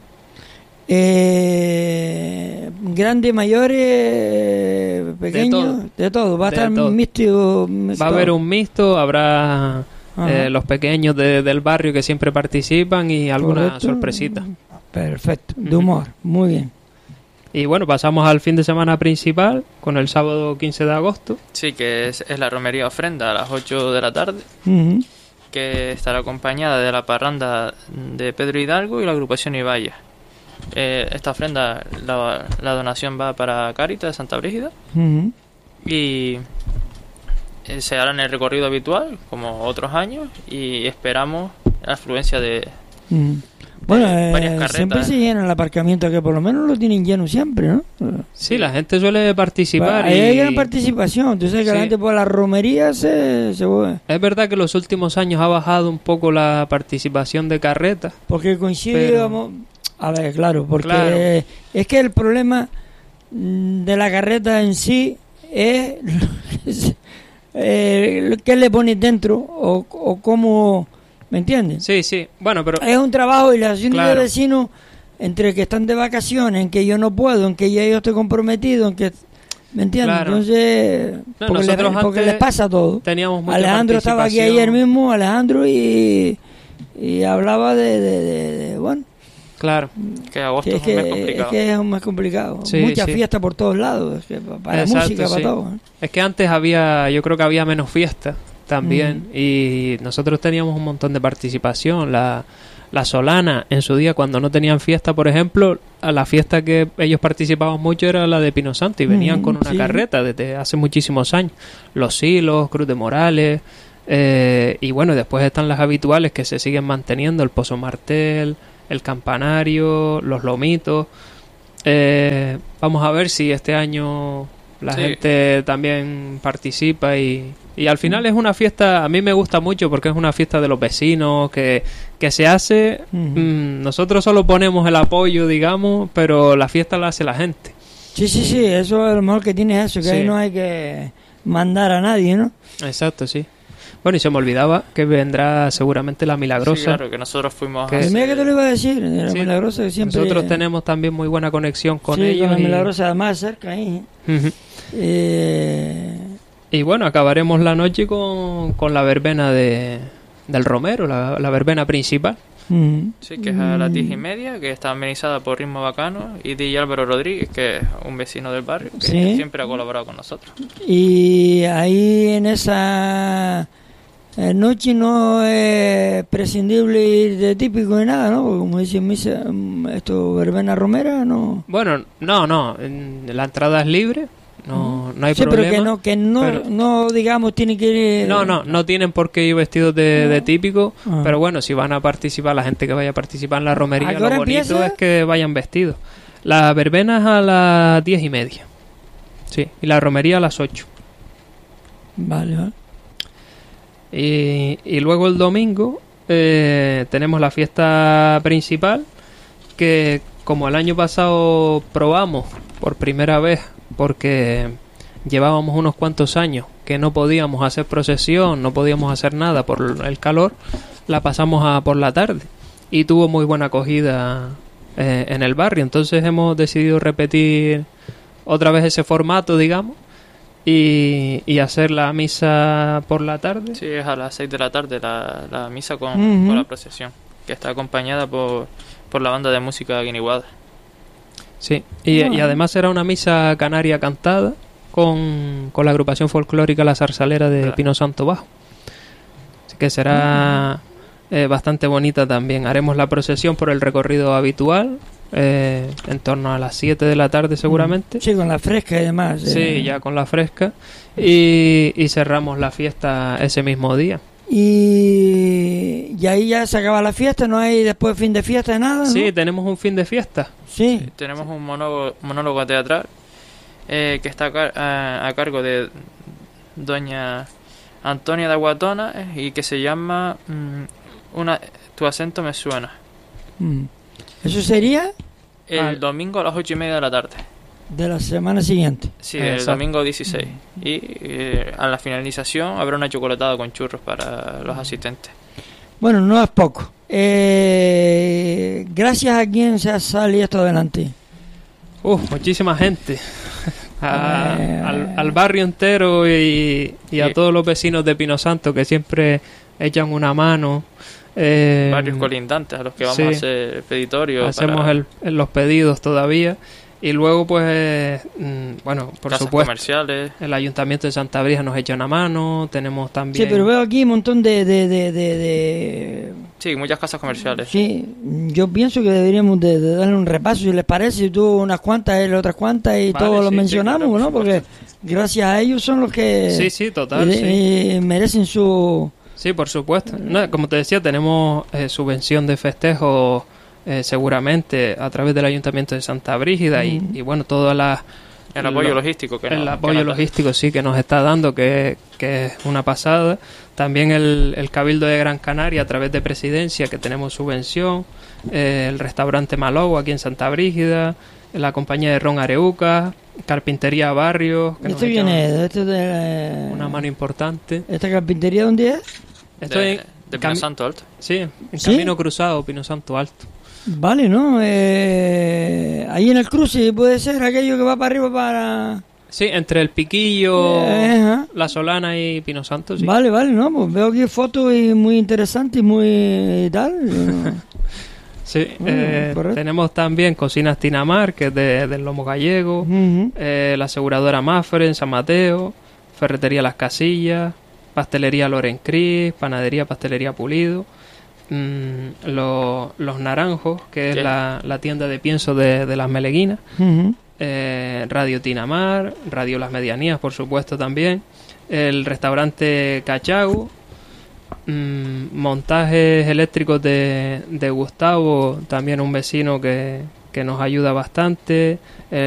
Eh, grandes, mayores, pequeños, todo. de todo. Va a De estar todo. místico. Va a haber un mixto, habrá Ajá. eh, los pequeños de- del barrio que siempre participan y alguna Correcto. sorpresita. Perfecto, de Ujú. humor, muy bien. Y bueno, pasamos al fin de semana principal con el sábado quince de agosto. Sí, que es, es la romería ofrenda a las ocho de la tarde, Ujú. que estará acompañada de la parranda de Pedro Hidalgo y la agrupación Ibaya. Eh, esta ofrenda, la, la donación va para Cáritas de Santa Brígida Ujú. y eh, se hará en el recorrido habitual, como otros años, y esperamos la afluencia de, Ujú. Bueno, eh, eh, varias carretas. siempre se llena el aparcamiento, que por lo menos lo tienen lleno siempre, ¿no? Sí, la gente suele participar. Ahí y... hay gran participación. Tú sabes que Sí. la gente por la romería se, se mueve. Es verdad que en los últimos años ha bajado un poco la participación de carretas. Porque coincide, Pero- vamos, a ver, claro, porque Claro. es que el problema mm, de la carreta en sí es eh, lo que le pones dentro o, o cómo, ¿me entiendes? Sí, sí. Bueno, pero Es un trabajo y la asociación Claro. de vecinos, entre que están de vacaciones, en que yo no puedo, en que ya yo estoy comprometido, en que, ¿me entiendes? Claro. Entonces, No, porque, nosotros le- porque antes les pasa todo. teníamos mucha Alejandro estaba aquí participación. ayer mismo, Alejandro, y, y hablaba de, de, de- de, bueno, Claro. Que agosto que es es, un mes que, complicado. es que es un mes complicado. Sí, Mucha sí. fiesta por todos lados, es que para Exacto, música, sí. para todo. ¿eh? Es que antes había, yo creo que había menos fiestas también y nosotros teníamos un montón de participación. La, la Solana, en su día, cuando no tenían fiesta, por ejemplo, a la fiesta que ellos participaban mucho era la de Pino Santo y venían Mm, con una sí. carreta desde hace muchísimos años. Los Hilos, Cruz de Morales, eh, y bueno, después están las habituales que se siguen manteniendo, el Pozo Martel, el Campanario, los Lomitos. Eh, vamos a ver si este año la Sí. gente también participa y, y al final es una fiesta, a mí me gusta mucho porque es una fiesta de los vecinos que, que se hace, Ujú. mm, nosotros solo ponemos el apoyo, digamos, pero la fiesta la hace la gente. Sí, sí, sí, eso es lo mejor que tiene eso, que Sí. ahí no hay que mandar a nadie, ¿no? Exacto, sí. Bueno, y se me olvidaba que vendrá seguramente la Milagrosa. Sí, claro, que nosotros fuimos Que- hace- Y mira que te lo iba a decir, de la Sí. Milagrosa que siempre... Nosotros tenemos también muy buena conexión con sí, ellos. con la y- Milagrosa más cerca ahí. Ujú. Eh, Y bueno, acabaremos la noche con, con la verbena de, del Romero, la, la verbena principal. mm, Sí, que es a las mm, diez y media, que está amenizada por Ritmo Bacano y D J Álvaro Rodríguez, que es un vecino del barrio, que Sí. siempre ha colaborado con nosotros. Y ahí en esa eh, noche no es prescindible ir de típico ni nada, ¿no? Porque como dice misa, mm, esto, verbena romera, no... Bueno, no, no, en- la entrada es libre, no, no hay sí, problema. pero que no, que no, pero- no digamos, tiene que ir... No, no, no tienen por qué ir vestidos de, de típico, Ah. pero bueno, si van a participar, la gente que vaya a participar en la romería, ¿A qué lo hora bonito empieza? es que vayan vestidos. La verbena es a las diez y media, sí, y la romería a las ocho. Vale, vale. Y, y luego el domingo eh, tenemos la fiesta principal, que como el año pasado probamos por primera vez, porque llevábamos unos cuantos años que no podíamos hacer procesión, no podíamos hacer nada por el calor, la pasamos a por la tarde y tuvo muy buena acogida eh, en el barrio. Entonces hemos decidido repetir otra vez ese formato, digamos, y, y hacer la misa por la tarde. Sí, es a las seis de la tarde la, la misa con, Ujú. con la procesión, que está acompañada por, por la banda de música Guiniguada. Sí, y, Ah. y además será una misa canaria cantada con, con la agrupación folclórica La Zarsalera de Claro. Pino Santo Bajo. Así que será eh, bastante bonita también. Haremos la procesión por el recorrido habitual, eh, en torno a las siete de la tarde seguramente. Sí, con la fresca y demás. Sí, eh. ya con la fresca. Y, y cerramos la fiesta ese mismo día. Y, y ahí ya se acaba la fiesta, no hay después fin de fiesta de nada, ¿no? Sí, tenemos un fin de fiesta. Sí. Sí, tenemos un monólogo, monólogo teatral eh, que está a, car- a- a cargo de doña Antonia de Aguatona eh, y que se llama mm, una, Tu acento me suena. Mm. Eso sería El Ah. domingo a las ocho y media de la tarde. de la semana siguiente. Sí, el Exacto. domingo dieciséis. Y eh, a la finalización habrá una chocolatada con churros para los asistentes. Bueno, no es poco. Eh, gracias a quien se ha salido esto adelante. Uf, muchísima gente. A- Eh. al, al barrio entero y, y a Sí. todos los vecinos de Pino Santo que siempre echan una mano. Eh, Varios colindantes a los que vamos sí. a hacer peditorio. Hacemos para el- el- los pedidos todavía. Y luego, pues, mm, bueno, por casas supuesto, comerciales. el Ayuntamiento de Santa Brisa nos echa una mano. Tenemos también... Sí, pero veo aquí un montón de... de, de, de, de- Sí, muchas casas comerciales. Sí, yo pienso que deberíamos de, de darle un repaso, si les parece, si tú unas cuantas, él otras cuantas, y Vale, todos los sí, sí, mencionamos, claro, por ¿no? Porque gracias a ellos son los que Sí, sí, total, eh, sí. eh, merecen su... Sí, por supuesto. No, como te decía, tenemos eh, subvención de festejos eh, seguramente a través del Ayuntamiento de Santa Brígida Mm. y, y bueno, todas las... El apoyo lo- logístico que el nos- apoyo que nos da. logístico sí que nos está dando, que, que es una pasada. También el, el Cabildo de Gran Canaria a través de Presidencia, que tenemos subvención, eh, el restaurante Malou aquí en Santa Brígida, la compañía de Ron Areuca, Carpintería Barrios, que nos ¿Esto echan viene de, esto de una mano importante. esta carpintería dónde es? Esto de, es de Cam- Pino Santo Alto. sí, en ¿Sí? Camino Cruzado, Pino Santo Alto. Vale, ¿no? Eh, ahí en el cruce puede ser aquello que va para arriba para... Sí, entre el Piquillo, Eh, ajá. La Solana y Pino Santo, sí. Vale, vale, ¿no? Pues veo aquí fotos y muy interesantes y muy tal. Sí, Ah, eh, correcto. tenemos también Cocinas Tinamar, que es de, del lomo gallego, Ujú. eh, la aseguradora Mafre en San Mateo, Ferretería Las Casillas, Pastelería Loren Cris, Panadería Pastelería Pulido, mm, lo- Los Naranjos, que es Sí. la, la tienda de pienso de, de las Meleguinas, Ujú. eh, Radio Tinamar, Radio Las Medianías, por supuesto también, el restaurante Cachau, mm, montajes eléctricos de, de Gustavo, también un vecino que, que nos ayuda bastante,